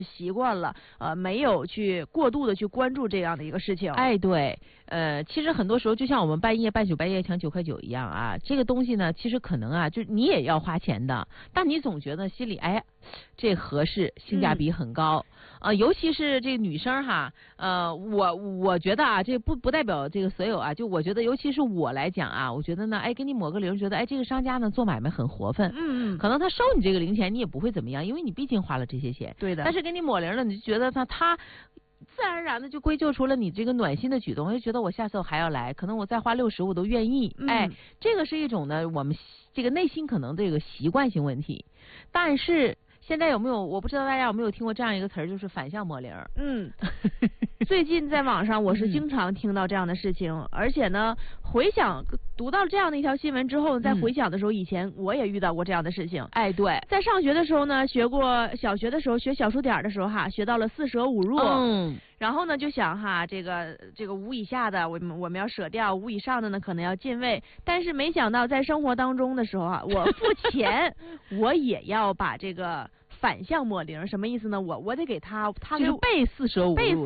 习惯了，没有去过度的去关注这样的一个事情。 哎，对，其实很多时候就像我们半夜抢9.9块一样啊，这个东西呢，其实可能啊，就你也要花钱的，但你总觉得心里哎，这合适，性价比很高。尤其是这个女生哈，我觉得啊，这不代表这个所有啊，就我觉得，尤其是我来讲啊，我觉得呢，哎，给你抹个零，觉得哎，这个商家呢做买卖很活分，可能他收你这个零钱，你也不会怎么样，因为你毕竟花了这些钱， 对的。 但是给你抹零了，你就觉得他自然而然的就归咎出了你这个暖心的举动，就觉得我下次我还要来，可能我再花60我都愿意。哎，这个是一种呢，我们这个内心可能这个习惯性问题，但是。现在有没有？我不知道大家有没有听过这样一个词儿，就是反向抹零。 最近在网上我是经常听到这样的事情，而且呢，回想读到这样的一条新闻之后，在回想的时候，以前我也遇到过这样的事情。 哎，对， 在上学的时候呢，学过小学的时候学小数点的时候哈，学到了4舍5入。然后呢，就想哈，这个5以下的我们要舍掉，5以上的呢可能要进位。但是没想到在生活当中的时候啊，我付钱，我也要把这个。反向抹零什么意思呢？我得给他就是背4舍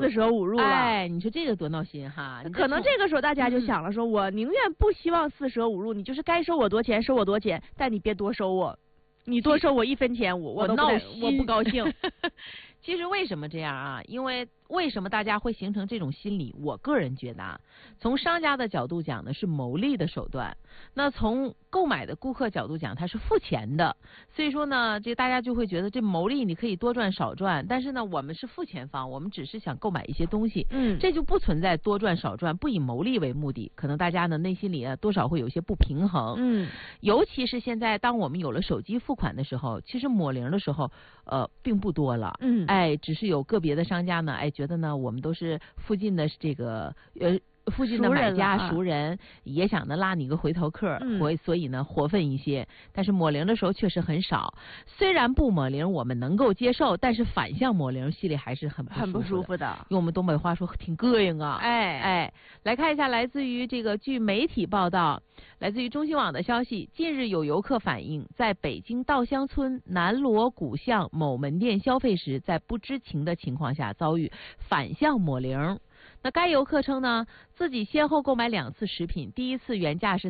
5 入了。 哎，你说这个多闹心哈！ 可能这个时候大家就想了说，我宁愿不希望4舍5入，你就是该收我多钱收我多钱，但你别多收我，你多收我1分钱我闹我不高兴。 其实为什么这样啊？因为为什么大家会形成这种心理？我个人觉得啊，从商家的角度讲呢，是牟利的手段；那从购买的顾客角度讲，它是付钱的。所以说呢，这大家就会觉得这牟利你可以多赚少赚，但是呢，我们是付钱方，我们只是想购买一些东西，这就不存在多赚少赚，不以牟利为目的。可能大家呢内心里多少会有些不平衡，尤其是现在当我们有了手机付款的时候，其实抹零的时候，并不多了，哎，只是有个别的商家呢，哎，觉得呢我们都是附近的这个附近的买家熟人也想呢拉你个回头客，所以呢活分一些。但是抹零的时候确实很少，虽然不抹零我们能够接受，但是反向抹零心里还是很不舒服的。用我们东北话说挺膈应啊。哎，来看一下来自于这个据媒体报道，来自于中新网的消息，近日有游客反映，在北京稻香村南锣鼓巷某门店消费时，在不知情的情况下遭遇反向抹零。那该游客称呢，自己先后购买2次食品，第一次原价是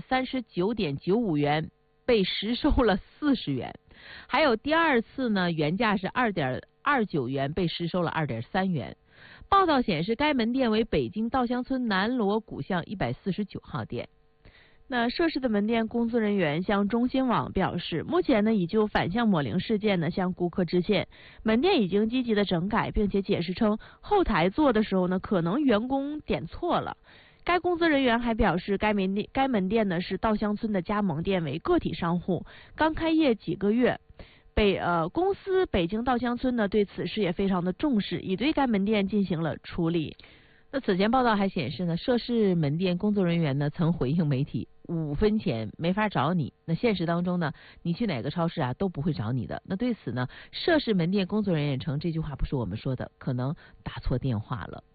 39.95元，被实收了40元；还有第二次呢，原价是2.29元，被实收了2.3元。报道显示，该门店为北京稻香村南锣鼓巷149号店。 那涉事的门店工作人员向中新网表示，目前呢已就反向抹零事件呢向顾客致歉，门店已经积极的整改，并且解释称后台做的时候呢可能员工点错了。该工作人员还表示，该门店呢是稻香村的加盟店，为个体商户，刚开业几个月。公司北京稻香村呢对此事也非常的重视，已对该门店进行了处理。 那此前报道还显示呢，涉事门店工作人员呢曾回应媒体，5分钱没法找你。那现实当中呢，你去哪个超市啊都不会找你的。那对此呢，涉事门店工作人员称这句话不是我们说的，可能打错电话了。